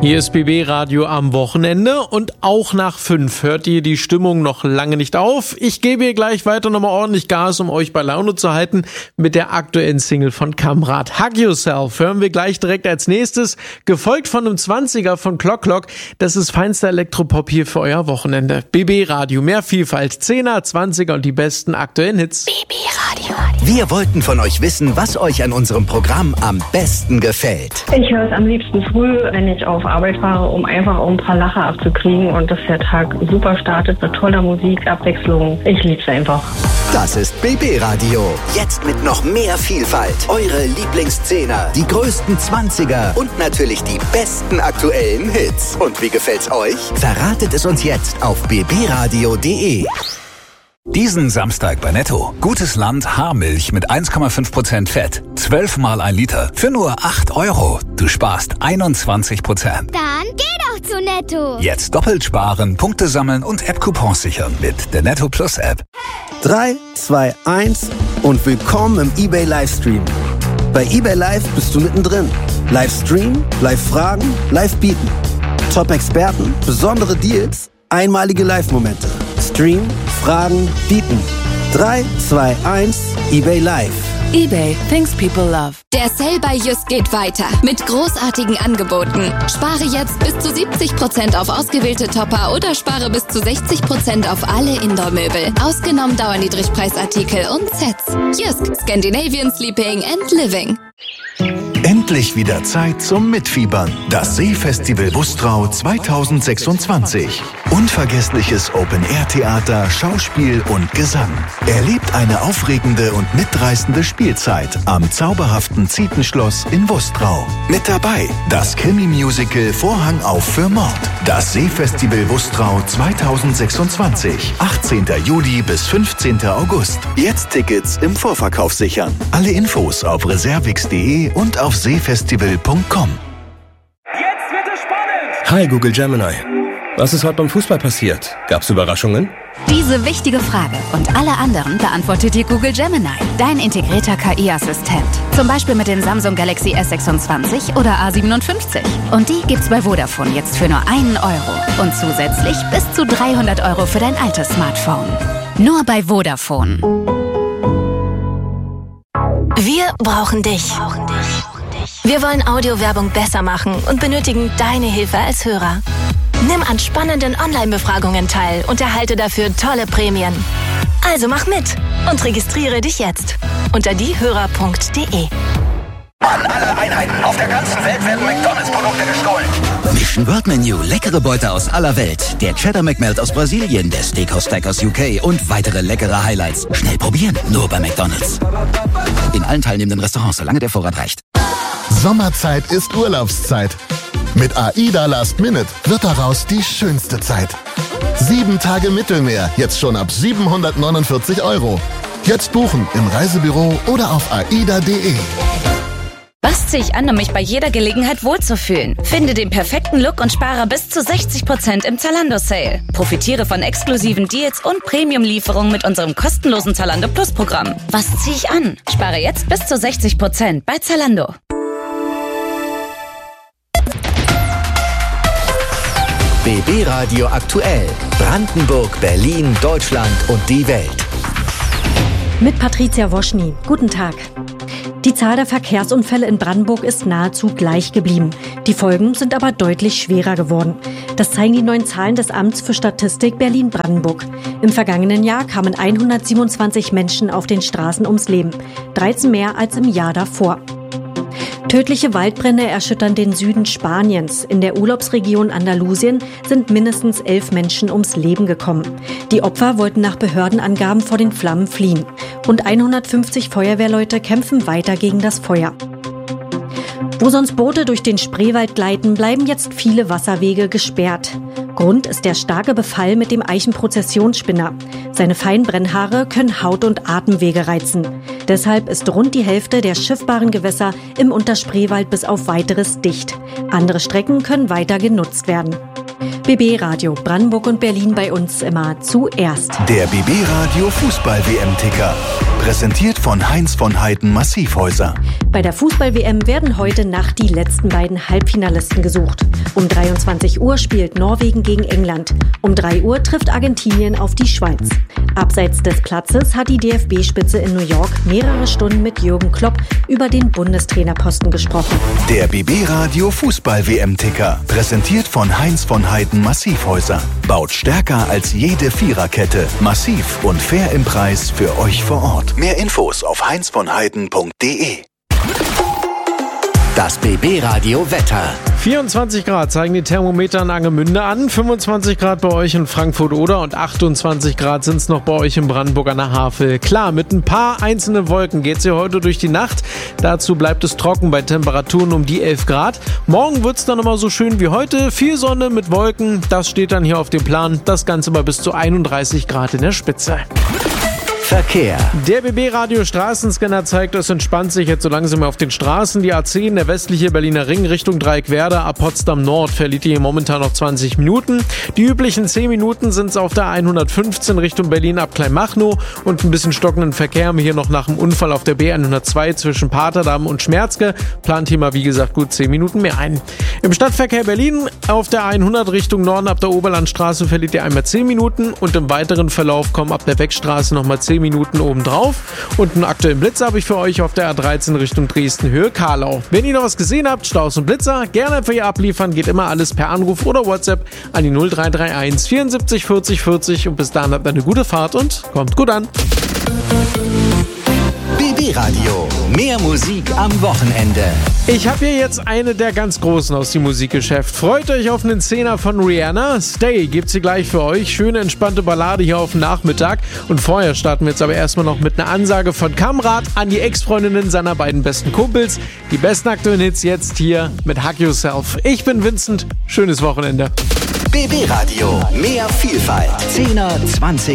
Hier ist BB Radio am Wochenende und auch nach 5 hört ihr die Stimmung noch lange nicht auf. Ich gebe hier gleich weiter nochmal ordentlich Gas, um euch bei Laune zu halten mit der aktuellen Single von Kamrat. Hug Yourself hören wir gleich direkt als nächstes, gefolgt von einem 20er von Clock Clock. Das ist feinster Elektropop hier für euer Wochenende. BB Radio, mehr Vielfalt, 10er, 20er und die besten aktuellen Hits. BB Radio. Wir wollten von euch wissen, was euch an unserem Programm am besten gefällt. Ich höre es am liebsten früh, wenn ich auf Arbeit fahre, um einfach ein paar Lacher abzukriegen und dass der Tag super startet mit toller Musik, Abwechslung. Ich liebe es einfach. Das ist BB Radio. Jetzt mit noch mehr Vielfalt. Eure Lieblingszehner, die größten 20er und natürlich die besten aktuellen Hits. Und wie gefällt's euch? Verratet es uns jetzt auf bbradio.de. Diesen Samstag bei Netto. Gutes Land Haarmilch mit 1,5% Fett. 12 mal 1 Liter für nur 8 €. Du sparst 21%. Dann geh doch zu Netto. Jetzt doppelt sparen, Punkte sammeln und App-Coupons sichern mit der Netto Plus App. 3, 2, 1 und willkommen im eBay Livestream. Bei eBay Live bist du mittendrin. Livestream, Live-Fragen, Live-Bieten. Top-Experten, besondere Deals, einmalige Live-Momente. Stream, Fragen, Bieten. 3, 2, 1, eBay Live. eBay, things people love. Der Sale bei Just geht weiter mit großartigen Angeboten. Spare jetzt bis zu 70% auf ausgewählte Topper oder spare bis zu 60% auf alle Indoor-Möbel. Ausgenommen Dauerniedrigpreisartikel und Sets. Just, Scandinavian Sleeping and Living. Endlich wieder Zeit zum Mitfiebern. Das Seefestival Wustrau 2026. Unvergessliches Open-Air-Theater, Schauspiel und Gesang. Erlebt eine aufregende und mitreißende Spielzeit am zauberhaften Zietenschloss in Wustrau. Mit dabei das Krimi-Musical Vorhang auf für Mord. Das Seefestival Wustrau 2026. 18. Juli bis 15. August. Jetzt Tickets im Vorverkauf sichern. Alle Infos auf reservix.de und auf seefestival.com. Jetzt wird es spannend! Hi Google Gemini. Was ist heute beim Fußball passiert? Gab's Überraschungen? Diese wichtige Frage und alle anderen beantwortet dir Google Gemini, dein integrierter KI-Assistent. Zum Beispiel mit dem Samsung Galaxy S26 oder A57. Und die gibt's bei Vodafone jetzt für nur 1 € und zusätzlich bis zu 300 € für dein altes Smartphone. Nur bei Vodafone. Wir brauchen dich. Wir wollen Audiowerbung besser machen und benötigen deine Hilfe als Hörer. Nimm an spannenden Online-Befragungen teil und erhalte dafür tolle Prämien. Also mach mit und registriere dich jetzt unter diehörer.de. An alle Einheiten auf der ganzen Welt werden McDonalds-Produkte gestohlen. Mission World Menu, leckere Beute aus aller Welt. Der Cheddar McMelt aus Brasilien, der Steakhouse Stack aus UK und weitere leckere Highlights. Schnell probieren, nur bei McDonalds. In allen teilnehmenden Restaurants, solange der Vorrat reicht. Sommerzeit ist Urlaubszeit. Mit AIDA Last Minute wird daraus die schönste Zeit. 7 Tage Mittelmeer, jetzt schon ab 749 €. Jetzt buchen im Reisebüro oder auf aida.de. Was ziehe ich an, um mich bei jeder Gelegenheit wohlzufühlen? Finde den perfekten Look und spare bis zu 60% im Zalando-Sale. Profitiere von exklusiven Deals und Premium-Lieferungen mit unserem kostenlosen Zalando Plus-Programm. Was ziehe ich an? Spare jetzt bis zu 60% bei Zalando. BB Radio aktuell. Brandenburg, Berlin, Deutschland und die Welt. Mit Patricia Woschny. Guten Tag. Die Zahl der Verkehrsunfälle in Brandenburg ist nahezu gleich geblieben. Die Folgen sind aber deutlich schwerer geworden. Das zeigen die neuen Zahlen des Amts für Statistik Berlin-Brandenburg. Im vergangenen Jahr kamen 127 Menschen auf den Straßen ums Leben. 13 mehr als im Jahr davor. Tödliche Waldbrände erschüttern den Süden Spaniens. In der Urlaubsregion Andalusien sind mindestens 11 Menschen ums Leben gekommen. Die Opfer wollten nach Behördenangaben vor den Flammen fliehen. Rund 150 Feuerwehrleute kämpfen weiter gegen das Feuer. Wo sonst Boote durch den Spreewald gleiten, bleiben jetzt viele Wasserwege gesperrt. Grund ist der starke Befall mit dem Eichenprozessionsspinner. Seine feinen Brennhaare können Haut- und Atemwege reizen. Deshalb ist rund die Hälfte der schiffbaren Gewässer im Unterspreewald bis auf Weiteres dicht. Andere Strecken können weiter genutzt werden. BB Radio Brandenburg und Berlin bei uns immer zuerst. Der BB Radio Fußball-WM-Ticker. Präsentiert von Heinz von Heiden Massivhäuser. Bei der Fußball-WM werden heute Nacht die letzten beiden Halbfinalisten gesucht. Um 23 Uhr spielt Norwegen gegen England. Um 3 Uhr trifft Argentinien auf die Schweiz. Abseits des Platzes hat die DFB-Spitze in New York mehrere Stunden mit Jürgen Klopp über den Bundestrainerposten gesprochen. Der BB Radio Fußball-WM-Ticker. Präsentiert von Heinz von Heiden Massivhäuser. Baut stärker als jede Viererkette. Massiv und fair im Preis für euch vor Ort. Mehr Infos auf heinzvonheiden.de. Das BB Radio Wetter. 24 Grad zeigen die Thermometer in Angemünde an, 25 Grad bei euch in Frankfurt-Oder und 28 Grad sind es noch bei euch in Brandenburg an der Havel. Klar, mit ein paar einzelnen Wolken geht es hier heute durch die Nacht. Dazu bleibt es trocken bei Temperaturen um die 11 Grad. Morgen wird es dann immer so schön wie heute. Viel Sonne mit Wolken, das steht dann hier auf dem Plan. Das Ganze bei bis zu 31 Grad in der Spitze. Verkehr. Der BB-Radio Straßenscanner zeigt, es entspannt sich jetzt so langsam auf den Straßen. Die A10, der westliche Berliner Ring Richtung Dreieckwerder ab Potsdam Nord, verliert hier momentan noch 20 Minuten. Die üblichen 10 Minuten sind es auf der 115 Richtung Berlin ab Kleinmachnow und ein bisschen stockenden Verkehr haben wir hier noch nach dem Unfall auf der B102 zwischen Paterdamm und Schmerzke. Plant hier mal, wie gesagt, gut 10 Minuten mehr ein. Im Stadtverkehr Berlin auf der 100 Richtung Norden ab der Oberlandstraße verliert ihr einmal 10 Minuten und im weiteren Verlauf kommen ab der Wegstraße nochmal 10 Minuten obendrauf. Und einen aktuellen Blitzer habe ich für euch auf der A13 Richtung Dresden, Höhe Karlau. Wenn ihr noch was gesehen habt, Staus und Blitzer, gerne für ihr abliefern, geht immer alles per Anruf oder WhatsApp an die 0331 74 40 40 und bis dahin habt eine gute Fahrt und kommt gut an. BB Radio. Mehr Musik am Wochenende. Ich habe hier jetzt eine der ganz Großen aus dem Musikgeschäft. Freut euch auf einen Zehner von Rihanna. Stay gibt's hier gleich für euch. Schöne, entspannte Ballade hier auf den Nachmittag. Und vorher starten wir jetzt aber erstmal noch mit einer Ansage von Kamrat an die Ex-Freundinnen seiner beiden besten Kumpels. Die besten aktuellen Hits jetzt hier mit Hug Yourself. Ich bin Vincent. Schönes Wochenende. BB Radio. Mehr Vielfalt. 10er, 20